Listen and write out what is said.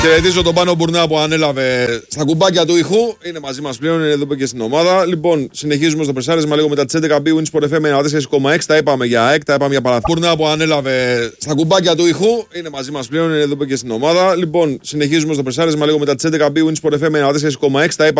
Χαιρετίζω τον Πάνο Μπουρνά που ανέλαβε στα κουμπάκια του ηχού. Είναι μαζί μας πλέον, είναι εδώ και στην ομάδα. Λοιπόν, συνεχίζουμε στο πρεσάρισμα λίγο μετά τις 11. Winsport FM 94,6. Τα είπαμε για ΑΕΚ, τα είπαμε για Παναθηναϊκό. Μπουρνά που ανέλαβε στα κουμπάκια του ηχού. Είναι μαζί μας πλέον, είναι εδώ και στην ομάδα. Λοιπόν, συνεχίζουμε στο πρεσάρισμα λίγο μετά τις 11. Winsport FM 94,6. Τα είπαμε.